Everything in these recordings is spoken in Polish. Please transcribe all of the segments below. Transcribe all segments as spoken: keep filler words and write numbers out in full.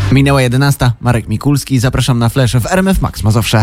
Minęła jedenasta. Marek Mikulski. Zapraszam na Flash w R M F Max Mazowsze.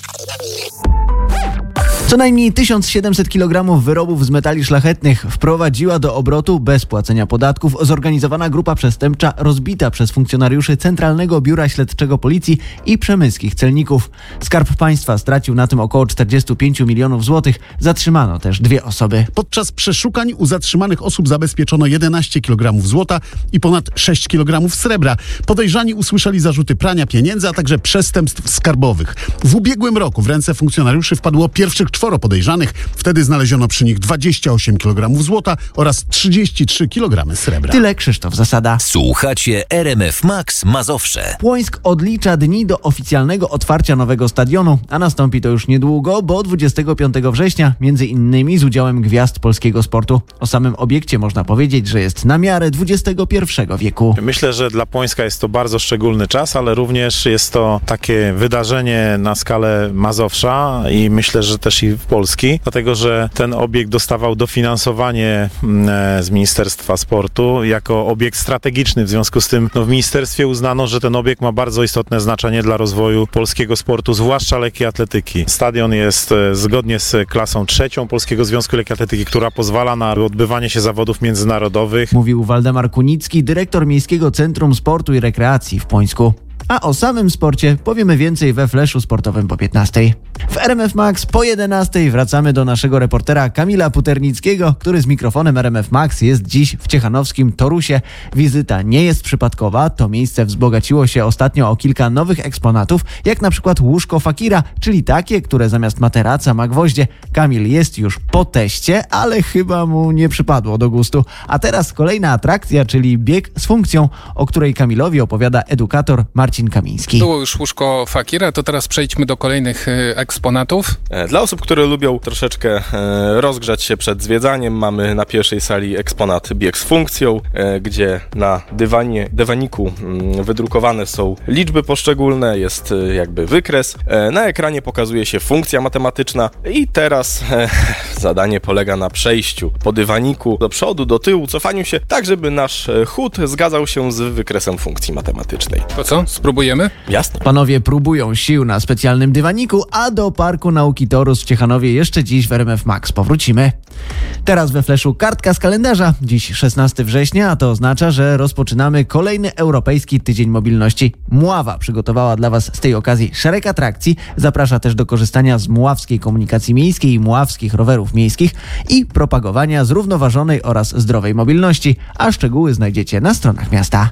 Co najmniej tysiąc siedemset kilogramów wyrobów z metali szlachetnych wprowadziła do obrotu bez płacenia podatków zorganizowana grupa przestępcza rozbita przez funkcjonariuszy Centralnego Biura Śledczego Policji i przemyskich celników. Skarb Państwa stracił na tym około czterdzieści pięć milionów złotych. Zatrzymano też dwie osoby. Podczas przeszukań u zatrzymanych osób zabezpieczono jedenaście kilogramów złota i ponad sześć kilogramów srebra. Podejrzani usłyszeli zarzuty prania pieniędzy, a także przestępstw skarbowych. W ubiegłym roku w ręce funkcjonariuszy wpadło pierwszych czworo podejrzanych. Wtedy znaleziono przy nich dwadzieścia osiem kilogramów złota oraz trzydzieści trzy kilogramy srebra. Tyle Krzysztof Zasada. Słuchacie R M F Max Mazowsze. Płońsk odlicza dni do oficjalnego otwarcia nowego stadionu, a nastąpi to już niedługo, bo dwudziestego piątego września, między innymi z udziałem gwiazd polskiego sportu. O samym obiekcie można powiedzieć, że jest na miarę dwudziestego pierwszego wieku. Myślę, że dla Płońska jest to bardzo szczególny czas, ale również jest to takie wydarzenie na skalę Mazowsza i myślę, że też i w Polski, dlatego że ten obiekt dostawał dofinansowanie z Ministerstwa Sportu jako obiekt strategiczny. W związku z tym no, w ministerstwie uznano, że ten obiekt ma bardzo istotne znaczenie dla rozwoju polskiego sportu, zwłaszcza lekkiej atletyki. Stadion jest zgodnie z klasą trzecią Polskiego Związku Lekkiej Atletyki, która pozwala na odbywanie się zawodów międzynarodowych. Mówił Waldemar Kunicki, dyrektor Miejskiego Centrum Sportu i Rekreacji w Płońsku. A o samym sporcie powiemy więcej we Flashu Sportowym po piętnastej. W R M F Max po jedenastej wracamy do naszego reportera Kamila Puternickiego, który z mikrofonem R M F Max jest dziś w ciechanowskim Torusie. Wizyta nie jest przypadkowa, to miejsce wzbogaciło się ostatnio o kilka nowych eksponatów, jak na przykład łóżko fakira, czyli takie, które zamiast materaca ma gwoździe. Kamil jest już po teście, ale chyba mu nie przypadło do gustu. A teraz kolejna atrakcja, czyli bieg z funkcją, o której Kamilowi opowiada edukator Marcin Kamiński. Było już łóżko fakira, to teraz przejdźmy do kolejnych y, eksponatów. Dla osób, które lubią troszeczkę e, rozgrzać się przed zwiedzaniem, mamy na pierwszej sali eksponat bieg z funkcją, e, gdzie na dywanie, dywaniku m, wydrukowane są liczby poszczególne, jest e, jakby wykres. E, na ekranie pokazuje się funkcja matematyczna i teraz e, zadanie polega na przejściu po dywaniku do przodu, do tyłu, cofaniu się, tak żeby nasz chód zgadzał się z wykresem funkcji matematycznej. To co? Spróbujemy? Jasne. Panowie próbują sił na specjalnym dywaniku, a do Parku Nauki Torus w Ciechanowie jeszcze dziś w R M F Max powrócimy. Teraz we Flashu kartka z kalendarza. Dziś szesnastego września, a to oznacza, że rozpoczynamy kolejny Europejski Tydzień Mobilności. Mława przygotowała dla Was z tej okazji szereg atrakcji. Zaprasza też do korzystania z mławskiej komunikacji miejskiej i mławskich rowerów miejskich i propagowania zrównoważonej oraz zdrowej mobilności, a szczegóły znajdziecie na stronach miasta.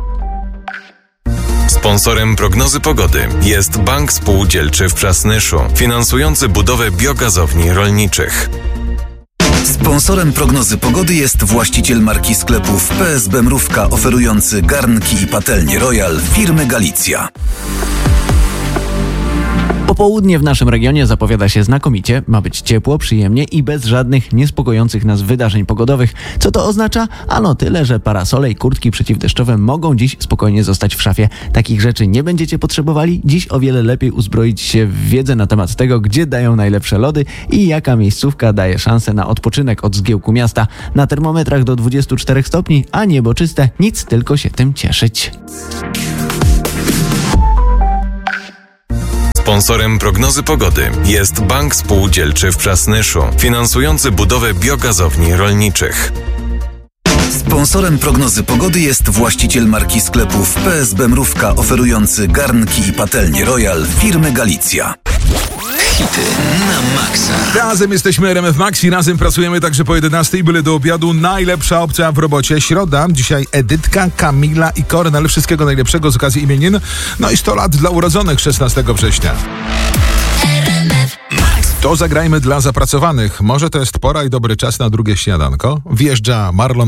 Sponsorem prognozy pogody jest Bank Spółdzielczy w Przasnyszu, finansujący budowę biogazowni rolniczych. Sponsorem prognozy pogody jest właściciel marki sklepów P S B Mrówka, oferujący garnki i patelnie Royal firmy Galicja. Popołudnie w naszym regionie zapowiada się znakomicie, ma być ciepło, przyjemnie i bez żadnych niespokojących nas wydarzeń pogodowych. Co to oznacza? Ano tyle, że parasole i kurtki przeciwdeszczowe mogą dziś spokojnie zostać w szafie. Takich rzeczy nie będziecie potrzebowali. Dziś o wiele lepiej uzbroić się w wiedzę na temat tego, gdzie dają najlepsze lody i jaka miejscówka daje szansę na odpoczynek od zgiełku miasta. Na termometrach do dwudziestu czterech stopni, a niebo czyste, nic tylko się tym cieszyć. Sponsorem prognozy pogody jest Bank Spółdzielczy w Przasnyszu, finansujący budowę biogazowni rolniczych. Sponsorem prognozy pogody jest właściciel marki sklepów P S B Mrówka, oferujący garnki i patelnie Royal firmy Galicja. Hity na maksa. Razem jesteśmy R M F Max i razem pracujemy także po jedenastej, byle do obiadu. Najlepsza opcja w robocie. Środa, dzisiaj Edytka, Kamila i Kornel. Wszystkiego najlepszego z okazji imienin. No i sto lat dla urodzonych szesnastego września. To zagrajmy dla zapracowanych. Może to jest pora i dobry czas na drugie śniadanko. Wjeżdża Marlon